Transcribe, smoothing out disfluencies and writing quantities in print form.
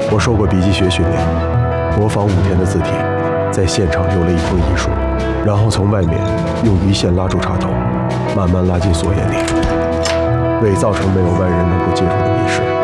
我受过笔记学训练，模仿武田的字体，在现场留了一封遗书，然后从外面用鱼线拉住插头，慢慢拉进锁眼里，伪造成没有外人能够进入的密室。